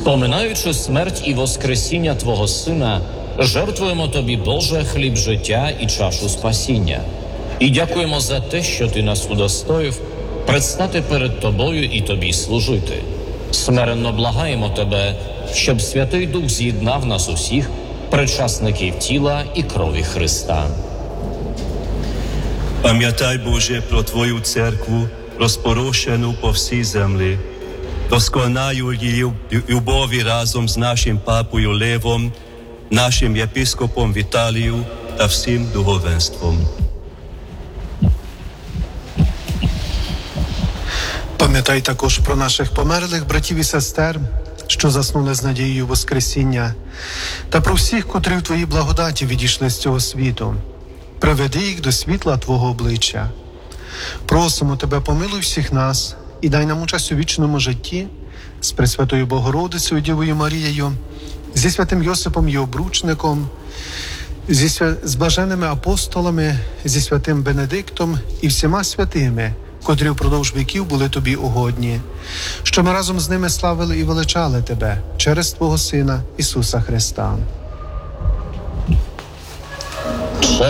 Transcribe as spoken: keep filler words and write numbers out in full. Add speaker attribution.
Speaker 1: Споминаючи смерть і воскресіння Твого Сина, жертвуємо Тобі, Боже, хліб життя і чашу спасіння. І дякуємо за те, що Ти нас удостоїв предстати перед Тобою і Тобі служити. Смиренно благаємо Тебе, щоб Святий Дух з'єднав нас усіх, причасників тіла і крові Христа.
Speaker 2: Пам'ятай, Боже, про Твою церкву, розпорошену по всій землі. Досконай у її любові разом з нашим папою Левом, нашим єпископом Віталію та всім духовенством.
Speaker 3: Пам'ятай також про наших померлих братів і сестер, що заснули з надією Воскресіння, та про всіх, котрі в Твоїй благодаті відійшли з цього світу. Приведи їх до світла Твого обличчя. Просимо Тебе, помилуй всіх нас і дай нам участь у вічному житті з Пресвятою Богородицею, Дівою Марією, зі святим Йосипом і обручником, зі свя... з блаженними апостолами, зі святим Бенедиктом і всіма святими, котрі впродовж віків були Тобі угодні, що ми разом з ними славили і величали Тебе через Твого Сина Ісуса Христа.